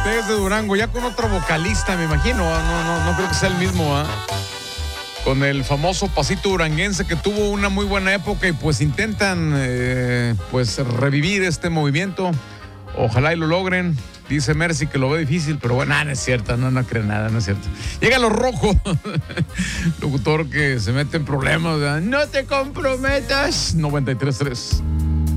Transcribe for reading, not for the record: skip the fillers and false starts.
desde Durango, ya con otro vocalista, me imagino. No creo que sea el mismo, ¿ah? Con el famoso pasito duranguense que tuvo una muy buena época y pues intentan pues revivir este movimiento. Ojalá y lo logren. Dice Mercy que lo ve difícil, pero bueno, no es cierto, no cree nada, no es cierto. Llega Los Rojos, locutor que se mete en problemas, ¿verdad? No te comprometas. 93.3.